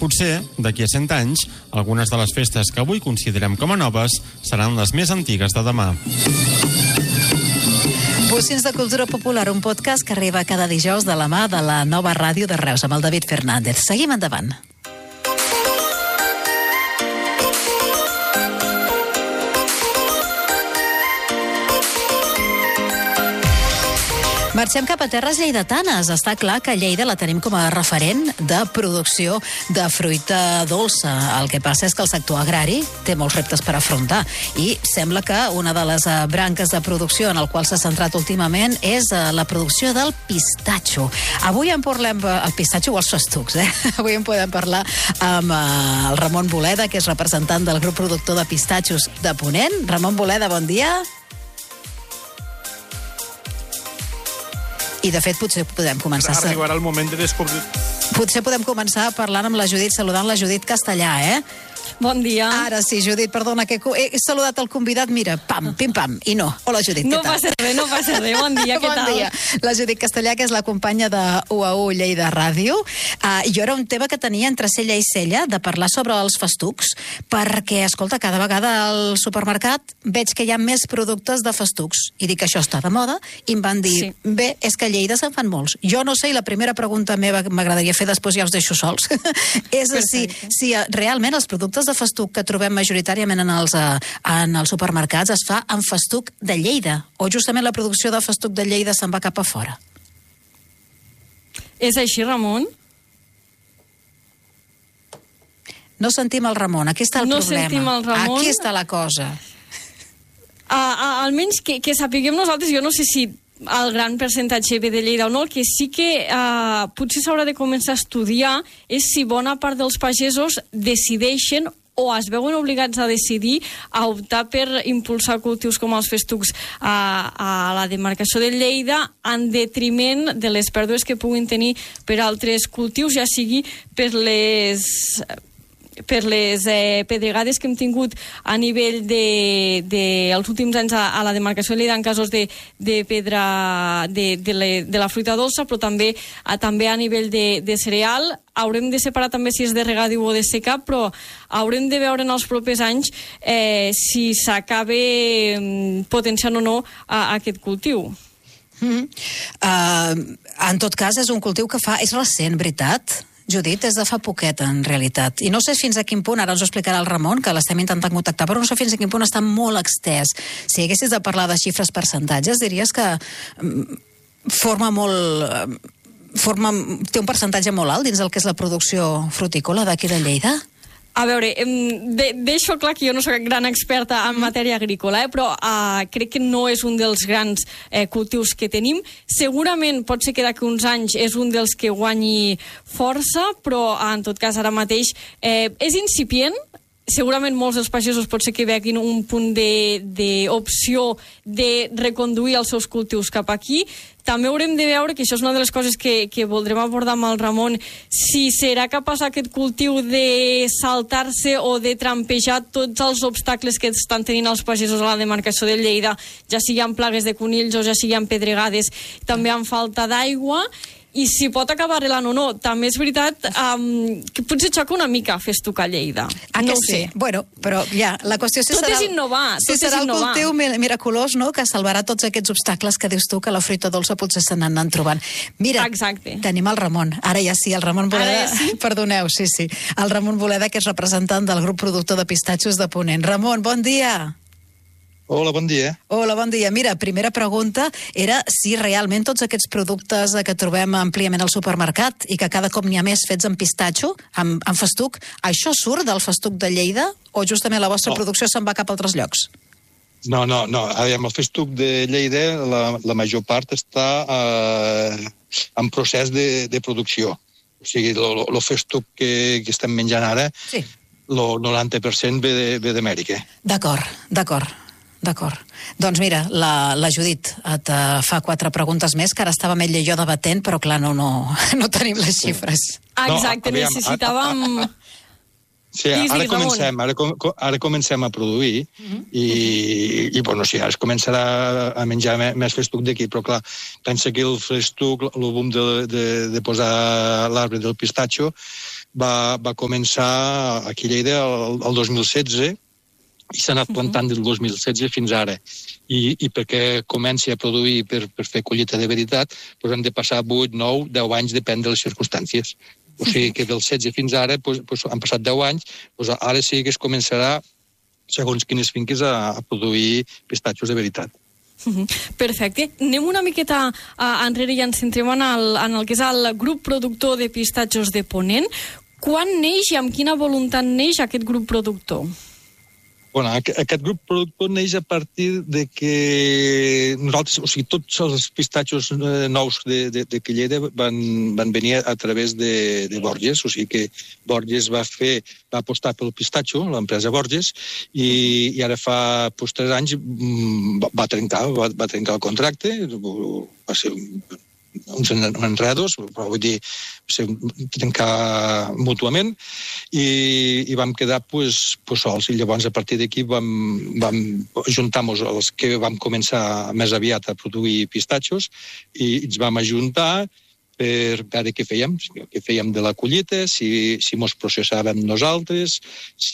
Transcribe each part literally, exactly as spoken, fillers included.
Potser, d'aquí a cent anys, algunes de les festes que avui considerem com a noves seran les més antigues de demà. Bocins de Cultura Popular, un podcast que arriba cada dijous de la mà de la Nova Ràdio de Reus, amb el David Fernández. Seguim endavant. Marxem cap a terres lleidatanes. Està clar que Lleida la tenim com a referent de producció de fruita dolça. El que passa és que el sector agrari té molts reptes per afrontar i sembla que una de les branques de producció en el qual s'ha centrat últimament és la producció del pistatxo. Avui en parlem el pistatxo o els festucs, eh? Avui en podem parlar amb el Ramon Boleda, que és representant del grup productor de pistatxos de Ponent. Ramon Boleda, bon dia. I, de fet, potser podem començar... Arribarà el moment de descobrir... Potser podem començar parlant amb la Judit, saludant la Judit Castellà, eh? Bon dia. Ara sí, Judit, perdona, que he saludat el convidat, mira, pam, pim, pam, i no. Hola, Judit, què no tal? No passa res, no passa res, bon dia, què bon tal? Bon dia. La Judit Castellà, que és la companya de U A U Lleida Ràdio. Uh, jo era un tema que tenia entre cella i cella, de parlar sobre els festucs, perquè, escolta, cada vegada al supermercat veig que hi ha més productes de festucs, i dic que això està de moda, i em van dir, sí. Bé, és que a Lleida se'n fan molts. Jo no sé, i la primera pregunta meva que m'agradaria fer, després ja us deixo sols, és si, si realment els productes de festuc que trobem majoritàriament en els, en els supermercats es fa en festuc de Lleida, o justament la producció de festuc de Lleida se'n va cap a fora? És així, Ramon? No sentim el Ramon, aquí està el no problema. No sentim el Ramon. Aquí està la cosa. Uh, uh, almenys que, que sapiguem nosaltres, jo no sé si el gran percentatge ve de Lleida o no, el que sí que uh, potser s'haurà de començar a estudiar és si bona part dels pagesos decideixen o es veuen obligats a decidir a optar per impulsar cultius com els festucs a, a la demarcació de Lleida en detriment de les pèrdues que puguin tenir per altres cultius, ja sigui per les... per les eh, pedregades que hem tingut a nivell de, de els últims anys a, a la demarcació de Lleida en casos de, de pedra de, de, le, de la fruita dolça, però també a, també a nivell de, de cereal. Haurem de separar també si és de regadiu o de secà, però haurem de veure en els propers anys eh, si s'acaba eh, potenciant o no a, a aquest cultiu. Mm-hmm. Uh, en tot cas, és un cultiu que fa... És recent, veritat? Judit, és de fa poquet, en realitat. I no sé fins a quin punt, ara ens ho explicarà el Ramon, que l'estem intentant contactar, però no sé fins a quin punt està molt extès. Si haguessis de parlar de xifres, percentatges, diries que forma molt... Forma, té un percentatge molt alt dins del que és la producció frutícola d'aquí de Lleida? A veure, de, deixo clar que jo no soc gran experta en matèria agrícola, eh, però uh, crec que no és un dels grans eh, cultius que tenim. Segurament pot ser que d'aquí uns anys és un dels que guanyi força, però en tot cas ara mateix eh, és incipient. Segurament molts dels pagesos pot ser que veguin un punt d'opció de, de reconduir els seus cultius cap aquí. També haurem de veure, que això és una de les coses que, que voldrem abordar amb el Ramon, si serà capaç aquest cultiu de saltar-se o de trampejar tots els obstacles que estan tenint els pagesos a la demarcació de Lleida, ja sigui amb plagues de conills o ja sigui amb pedregades, també amb falta d'aigua. I si pot acabar arrelant o no. També és veritat um, que potser xoca una mica festuc a Lleida. Ah, no que ho sí? sé. Bueno, però ja, la qüestió si tot serà... és innovar, si tot serà és innovar. el cultiu miraculós, no?, que salvarà tots aquests obstacles que dius tu, que la fruita dolça potser se n'han trobant. Mira, exacte. Tenim el Ramon. Ara ja sí, el Ramon Boleda... Ja sí? Perdoneu, sí, sí. El Ramon Boleda, que és representant del grup productor de pistatxos de Ponent. Ramon, bon dia. Hola, bon dia. Hola, bon dia. Mira, primera pregunta era si realment tots aquests productes que trobem àmpliament al supermercat i que cada cop n'hi ha més fets en pistatxo, amb, amb festuc, això surt del festuc de Lleida o justament la vostra no. producció se'n va cap a altres llocs? No, no, no. Amb el festuc de Lleida la, la major part està eh, en procés de, de producció. O sigui, el festuc que, que estem menjant ara, sí. el noranta per cent ve d'Amèrica. D'acord, d'acord. D'acord. Doncs mira, la, la Judit et fa quatre preguntes més, que ara estàvem ell i jo debatent, però clar, no, no, no tenim les xifres. Exacte, no, aviam, necessitàvem... Sí, ara comencem, ara, ara comencem a produir uh-huh. i, i bueno, sí, ara es començarà a menjar més festuc d'aquí, però clar, pensa que el festuc, el boom de, de, de posar l'arbre del pistatxo, va, va començar aquí a Lleida el, el dos mil setze i s'ha anat plantant del dos mil setze fins ara. I, i perquè comenci a produir per, per fer collita de veritat, doncs han de passar vuit, nou, deu anys, depèn de les circumstàncies. O sigui que del setze fins ara doncs, doncs han passat deu anys, doncs ara sí que es començarà, segons quines finques, a, a produir pistatxos de veritat. Perfecte. Anem una miqueta uh, enrere i ens centrem en el, en el que és el grup productor de pistatxos de Ponent. Quan neix i amb quina voluntat neix aquest grup productor? Bueno, aquest grup productor neix a partir de que nosaltres, o sigui, tots els pistatxos nous de, de, de Lleida van, van venir a través de, de Borges, o sigui que Borges va fer, va apostar pel pistatxo, l'empresa Borges, i, i ara fa pues, tres anys va, va trencar, va, va trencar el contracte, va ser un uns enredos, però vull dir, trencar mútuament, i, i vam quedar pues, pues sols. I llavors, a partir d'aquí, vam, vam ajuntar-nos els que vam començar més aviat a produir pistatxos i ens vam ajuntar per veure què fèiem, què fèiem de la collita, si, si mos processàvem nosaltres,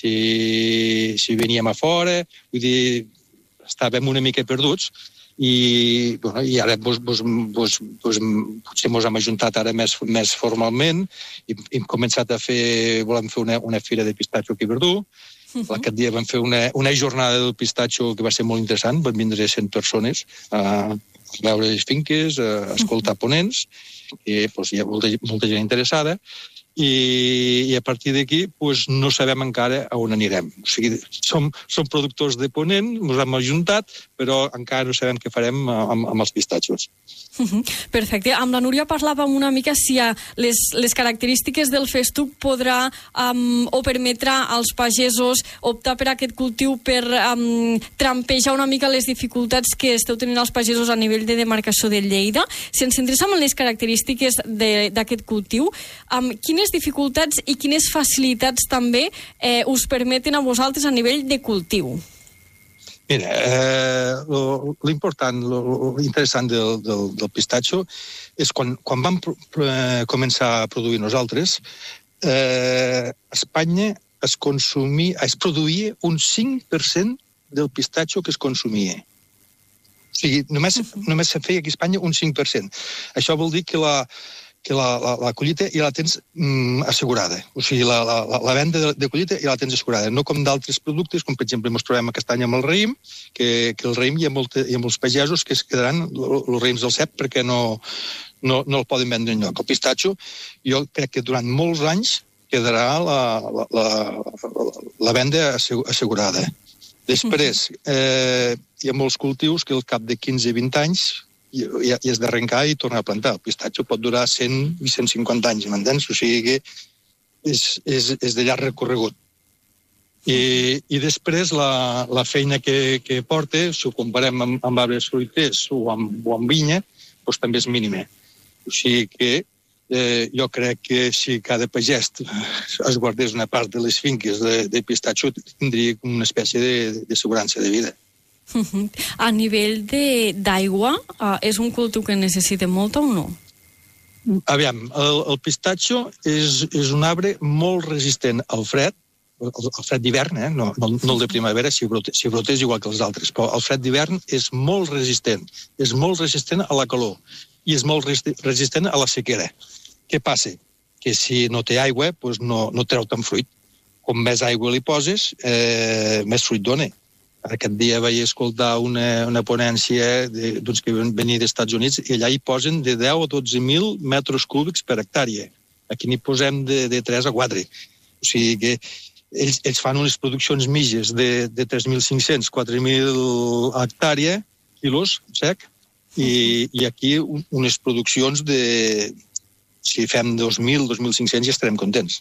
si, si veníem a fora, vull dir, estàvem una mica perduts. I, bueno, i ara pues, pues, pues, pues, potser ens hem ajuntat ara més, més formalment i hem començat a fer, volem fer una, una fira de pistatxo aquí a Verdú. Uh-huh. Aquest dia vam fer una, una jornada del pistatxo que va ser molt interessant, van vindre cent persones a veure les finques, a escoltar ponents, i pues, hi ha molta, molta gent interessada. I, i a partir d'aquí pues, no sabem encara a on anirem. O sigui, som, som productors de Ponent, ens hem ajuntat, però encara no sabem què farem amb, amb els pistatxos. Perfecte. Amb la Núria parlàvem una mica si les, les característiques del festuc podrà um, o permetrà als pagesos optar per aquest cultiu per um, trampejar una mica les dificultats que esteu tenint els pagesos a nivell de demarcació de Lleida. Si ens centréssim en les característiques d'aquest cultiu, um, quines dificultats i quines facilitats també eh, us permeten a vosaltres a nivell de cultiu? Mira, eh, l'important, l'interessant del, del, del pistatxo és quan, quan vam eh, començar a produir nosaltres, eh, a Espanya es consumia, es produïa un cinc per cent del pistatxo que es consumia. O sigui, només, només se feia aquí a Espanya un cinc per cent. Això vol dir que la, que la, la, la collita ja la tens mm, assegurada. O sigui, la, la, la venda de, de collita ja la tens assegurada. No com d'altres productes, com per exemple ens trobem aquest any amb el raïm, que, que el raïm hi ha, molta, hi ha molts pagesos que es quedaran els raïms del cep perquè no, no, no el poden vendre enlloc. El pistatxo, jo crec que durant molts anys quedarà la, la, la, la venda assegurada. Després, eh, hi ha molts cultius que al cap de quinze a vint anys i, i has d'arrencar i tornar a plantar. El pistatxo pot durar cent i cent cinquanta anys, m'entens? O sigui que és, és, és de llarg recorregut. I, i després la, la feina que, que porta, si ho comparem amb, amb arbres fruiters o amb, o amb vinya, doncs també és mínima. O sigui que eh, jo crec que si cada pagès es guardés una part de les finques de, de pistatxo, tindria una espècie de, de assegurança de vida. A nivell d'aigua, uh, és un cultiu que necessita molta o no? Aviam, el, el pistatxo és, és un arbre molt resistent al fred, el, el fred d'hivern, eh? no, no, no el de primavera, si brotés, si brotés igual que els altres, però el fred d'hivern és molt resistent, és molt resistent a la calor i és molt resistent a la sequera. Què passa? Que si no té aigua, doncs no, no treu tant fruit. Com més aigua li poses, eh, més fruit dona. Aquest dia vaig escoltar una, una ponència d'uns que venien dels Estats Units i allà hi posen de deu a dotze mil metres cúbics per hectàrea. Aquí n'hi posem de, de tres a quatre. O sigui que ells, ells fan unes produccions mitges de, de tres mil cinc-cents a quatre mil hectàrea, quilos sec, i, i aquí unes produccions de... Si fem dos mil, dos mil cinc-cents ja estarem contents.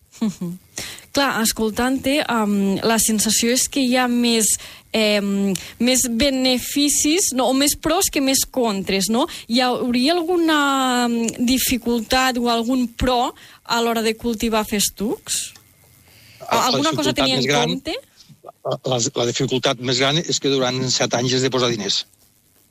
Clar, escoltant-te, um, la sensació és que hi ha més, eh, més beneficis, no, o més pros que més contres, no? Hi hauria alguna dificultat o algun pro a l'hora de cultivar festucs? Alguna cosa a tenir en gran, compte? La, la dificultat més gran és que durant set anys has de posar diners.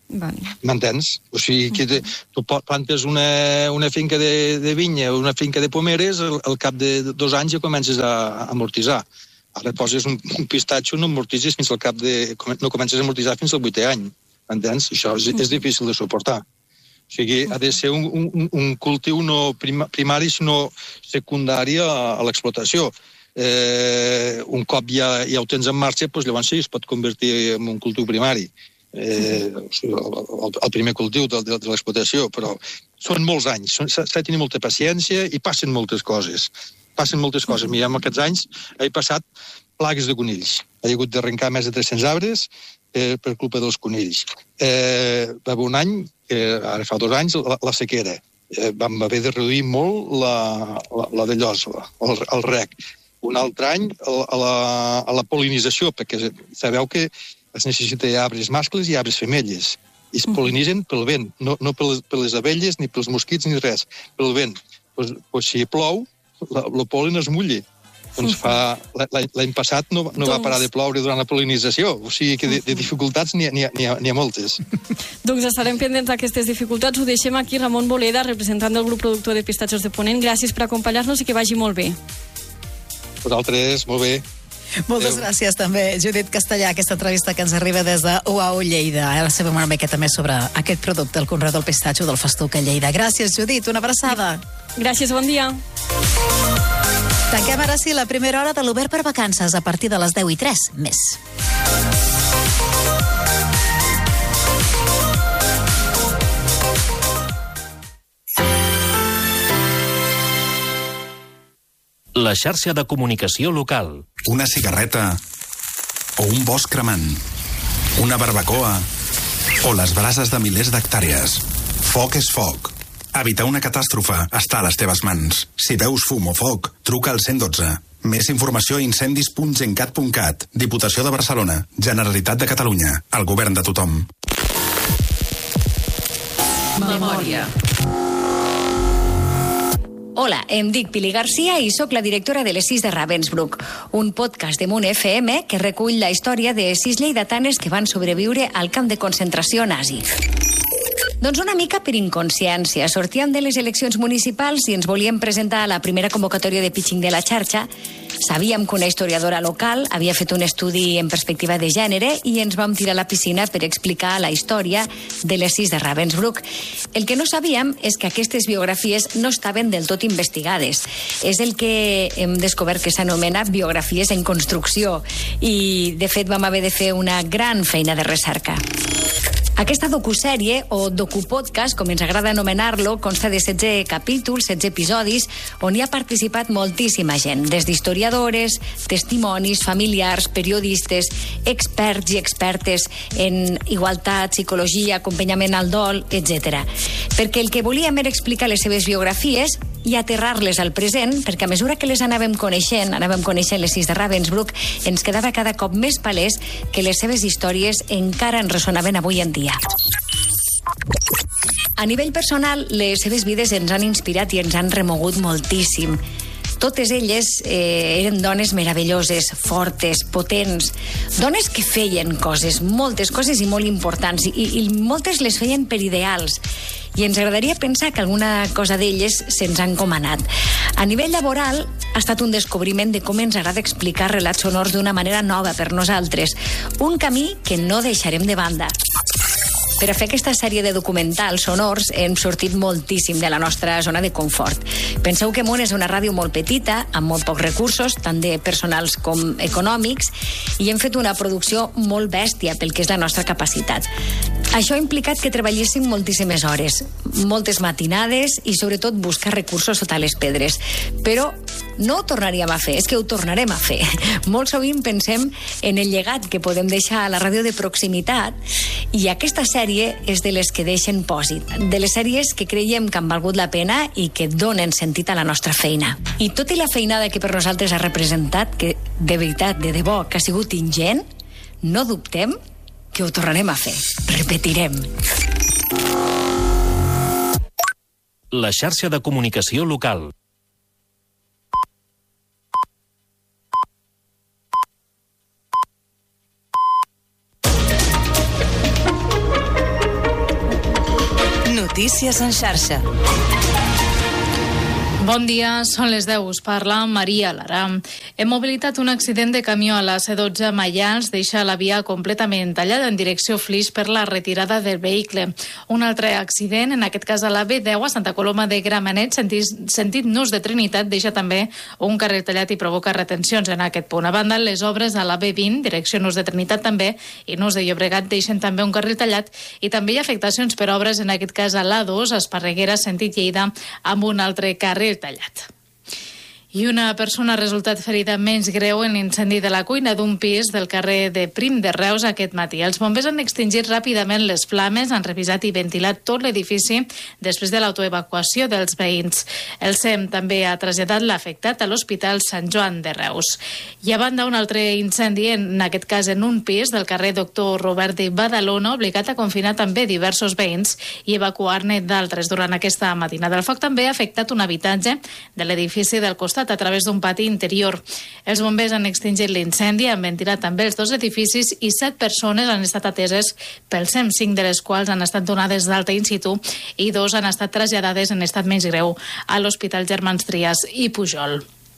Vale. M'entens? O sigui, que te, tu plantes una, una finca de, de vinya o una finca de pomeres, al, al cap de dos anys ja comences a, a amortitzar. Ara poses un, un pistatxo, no amortitzes fins al cap de... no comences a amortitzar fins al vuitè any. M'entens? Això és, és difícil de suportar. O sigui, ha de ser un, un, un cultiu no prima, primari, sinó secundari a, a l'explotació. Eh, un cop ja, ja ho tens en marxa, doncs llavors sí, es pot convertir en un cultiu primari. Eh, el, el primer cultiu de, de, de l'explotació, però són molts anys, s'ha de tenir molta paciència i passen moltes coses. Passen moltes coses. Mira, en aquests anys he passat plagues de conills. He hagut d'arrencar més de tres-cents arbres eh, per culpa dels conills. Eh, va haver un any, eh, ara fa dos anys, la, la sequera. Eh, vam haver de reduir molt la, la, la de llos, el, el rec. Un altre any, a la, a la pol·linització, perquè sabeu que es necessita arbres mascles i arbres femelles. I es pol·linitzen pel vent, no, no per, les, per les abelles, ni pels mosquits, ni res, pel vent. Pues, pues si plou, el pol·len es mulli. Doncs fa, l'any passat no, no va parar de ploure durant la pol·linització, o sigui que de, de dificultats n'hi ha, ha, ha moltes. Doncs estarem pendents d'aquestes dificultats. Ho deixem aquí. Ramon Boleda, representant del grup productor de pistatxos de Ponent. Gràcies per acompanyar-nos i que vagi molt bé. Vosaltres, molt bé. Moltes gràcies també, Judit Castellà, aquesta entrevista que ens arriba des de U A U Lleida. Ara sabem una miqueta més sobre aquest producte, el conreu del pistatxo del festuc a Lleida. Gràcies, Judit, una abraçada. Gràcies, bon dia. Tanquem ara sí la primera hora de l'Obert per Vacances a partir de les deu i tres. Més. La xarxa de comunicació local. Una cigarreta o un bosc cremant. Una barbacoa o les brases de milers d'hectàrees. Foc és foc. Evitar una catàstrofe està a les teves mans. Si veus fum o foc, truca al cent i dotze. Més informació a incendis punt gencat punt cat. Diputació de Barcelona. Generalitat de Catalunya. El govern de tothom. Memòria. Hola, em dic Pili Garcia i sóc la directora de les sis de Ravensbrück, un podcast de Munt F M que recull la història de sis lleidatanes que van sobreviure al camp de concentració nazi. Doncs una mica per inconsciència. Sortíem de les eleccions municipals i ens volíem presentar a la primera convocatòria de pitching de la xarxa. Sabíem que una historiadora local havia fet un estudi en perspectiva de gènere i ens vam tirar a la piscina per explicar la història de les sis de Ravensbrück. El que no sabíem és que aquestes biografies no estaven del tot investigades. És el que hem descobert que s'anomena biografies en construcció i, de fet, vam haver de fer una gran feina de recerca. Aquesta docusèrie, o docupodcast, com ens agrada anomenar-lo, consta de setze capítols, setze episodis, on hi ha participat moltíssima gent, des d'historiadores, testimonis, familiars, periodistes, experts i expertes en igualtat, psicologia, acompanyament al dol, etcètera. Perquè el que volíem era explicar les seves biografies i aterrar-les al present, perquè a mesura que les anàvem coneixent, anàvem coneixent les sis de Ravensbrück, ens quedava cada cop més palès que les seves històries encara en ressonaven avui en dia. A nivell personal, les seves vides ens han inspirat i ens han remogut moltíssim. Totes elles eh, eren dones meravelloses, fortes, potents, dones que feien coses, moltes coses i molt importants, i, i moltes les feien per ideals. I ens agradaria pensar que alguna cosa d'elles se'ns ha encomanat. A nivell laboral, ha estat un descobriment de com ens agrada explicar relats sonors d'una manera nova per nosaltres. Un camí que no deixarem de banda. Per a fer aquesta sèrie de documentals sonors hem sortit moltíssim de la nostra zona de confort. Penseu que Munt és una ràdio molt petita, amb molt pocs recursos, tant de personals com econòmics, i hem fet una producció molt bèstia pel que és la nostra capacitat. Això ha implicat que treballéssim moltíssimes hores, moltes matinades i sobretot buscar recursos sota les pedres. Però no ho tornaríem a fer, és que ho tornarem a fer. Molt sovint pensem en el llegat que podem deixar a la ràdio de proximitat, i aquesta sèrie és de les que deixen pòsit, de les sèries que creiem que han valgut la pena i que donen sentit a la nostra feina. I tot i la feinada que per nosaltres ha representat, que de veritat, de debò, que ha sigut ingent, no dubtem que ho tornarem a fer. Repetirem. La xarxa de comunicació local. Notícies en xarxa. Bon dia, són les deu. Us parla Maria Lara. Hem mobilitat un accident de camió a la C dotze Maials, deixa la via completament tallada en direcció Flix per la retirada del vehicle. Un altre accident, en aquest cas a la B deu a Santa Coloma de Gramenet, sentit, sentit Nus de Trinitat, deixa també un carrer tallat i provoca retencions en aquest punt. A banda, les obres a la B vint, direcció Nus de Trinitat també, i Nus de Llobregat deixen també un carrer tallat, i també hi ha afectacions per obres, en aquest cas a l'A dos, a Esparreguera, sentit Lleida, amb un altre carrer tallat. I una persona ha resultat ferida menys greu en l'incendi de la cuina d'un pis del carrer de Prim de Reus aquest matí. Els bombers han extingit ràpidament les flames, han revisat i ventilat tot l'edifici després de l'autoevacuació dels veïns. El S E M també ha traslladat l'afectat a l'Hospital Sant Joan de Reus. I a banda, un altre incendi, en aquest cas en un pis del carrer Doctor Robert de Badalona, obligat a confinar també diversos veïns i evacuar-ne d'altres durant aquesta matinada. El foc també ha afectat un habitatge de l'edifici del costat a través d'un pati interior. Els bombers han extingit l'incendi, han ventilat també els dos edificis i set persones han estat ateses pel S E M, cinc de les quals han estat donades d'alta in situ i dos han estat traslladades en estat menys greu a l'Hospital Germans Trias i Pujol.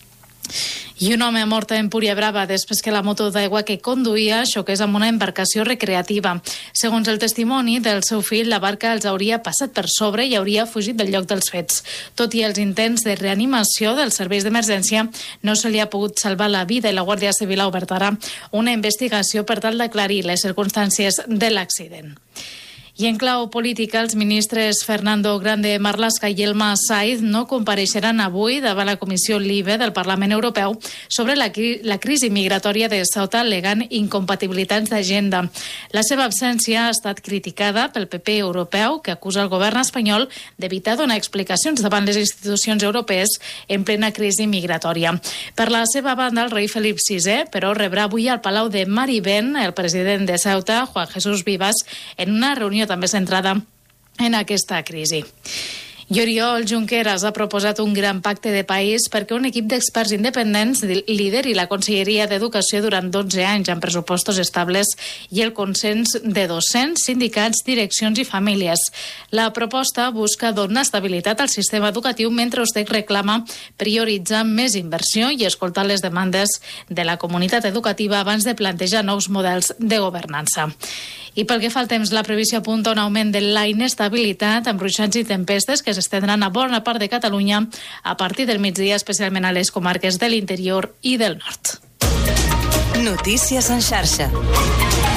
I un home mort a Empúria Brava després que la moto d'aigua que conduïa xoqués amb una embarcació recreativa. Segons el testimoni del seu fill, la barca els hauria passat per sobre i hauria fugit del lloc dels fets. Tot i els intents de reanimació dels serveis d'emergència, no se li ha pogut salvar la vida i la Guàrdia Civil ha obert ara una investigació per tal d'aclarir les circumstàncies de l'accident. I en clau política, els ministres Fernando Grande Marlaska i Elma Saiz no compareixeran avui davant la Comissió LIBE del Parlament Europeu sobre la, cri la crisi migratòria de Ceuta, alegant incompatibilitats d'agenda. La seva absència ha estat criticada pel P P europeu, que acusa el govern espanyol d'evitar donar explicacions davant les institucions europees en plena crisi migratòria. Per la seva banda, el rei Felip sisè, però, rebrà avui al Palau de Marivent el president de Ceuta, Juan Jesús Vivas, en una reunió també centrada en aquesta crisi. I Oriol Junqueras ha proposat un gran pacte de país perquè un equip d'experts independents lideri la Conselleria d'Educació durant dotze anys amb pressupostos estables i el consens de docents, sindicats, direccions i famílies. La proposta busca donar estabilitat al sistema educatiu mentre USTEC reclama prioritzar més inversió i escoltar les demandes de la comunitat educativa abans de plantejar nous models de governança. I pel que fa al temps, la previsió apunta un augment de la inestabilitat amb ruixats i tempestes que s'estendran a bona part de Catalunya a partir del migdia, especialment a les comarques de l'interior i del nord. Notícies en xarxa.